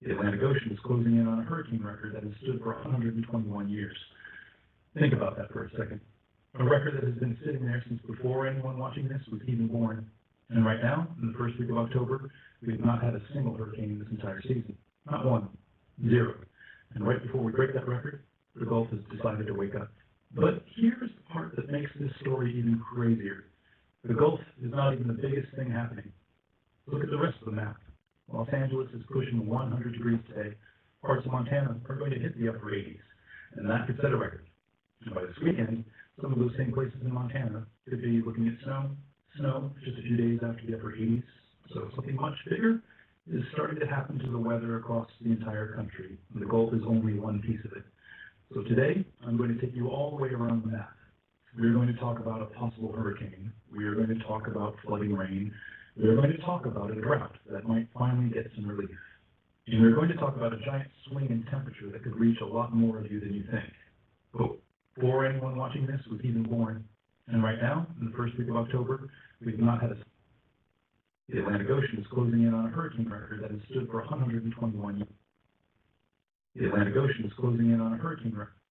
The Atlantic Ocean is closing in on a hurricane record that has stood for 121 years. Think about that for a second. A record that has been sitting there since before anyone watching this was even born. And right now, in the first week of October, we have not had a single hurricane this entire season. Not one. Zero. And right before we break that record, the Gulf has decided to wake up. But here's the part that makes this story even crazier. The Gulf is not even the biggest thing happening. Look at the rest of the map. Los Angeles is pushing 100 degrees today. Parts of Montana are going to hit the upper 80s, and that could set a record. And by this weekend, some of those same places in Montana could be looking at snow just a few days after the upper 80s. So something much bigger is starting to happen to the weather across the entire country, and the Gulf is only one piece of it. So today, I'm going to take you all the way around the map. We're going to talk about a possible hurricane. We are going to talk about flooding rain. We are going to talk about a drought that might finally get some relief. And we're going to talk about a giant swing in temperature that could reach a lot more of you than you think. But before anyone watching this was even born, and right now, in the first week of October, we've not had the Atlantic Ocean is closing in on a hurricane record that has stood for 121 years. The Atlantic Ocean is closing in on a hurricane record.